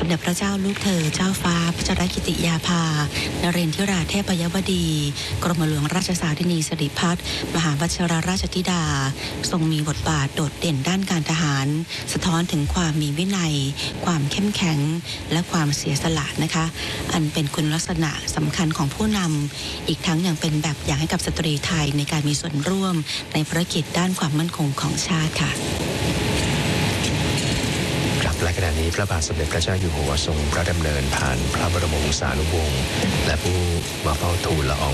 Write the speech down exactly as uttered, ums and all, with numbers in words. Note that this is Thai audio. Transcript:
เด็จพระเจ้าลูกเธอเจ้าฟ้าพัชรกิติยาภานเรนทิราเทพยวดีกรมหลวงราชสารินีสิริพัฒน์มหาวชิรราชธิดาทรงมีบทบาทโดดเด่นด้านการทหารสะท้อนถึงความมีวินัยความเข้มแข็งและความเสียสละนะคะอันเป็นคุณลักษณะสำคัญของผู้นำอีกทั้งยังเป็นแบบอย่างให้กับสตรีไทยในการมีส่วนร่วมในภารกิจด้านความมั่นคงของชาติค่ะและขณะนี้พระบาทสมเด็จพระเจ้าอยู่หัวทรงพระดำเนินผ่านพระบรมวงศานุวงศ์และผู้มาเฝ้าทูลละออง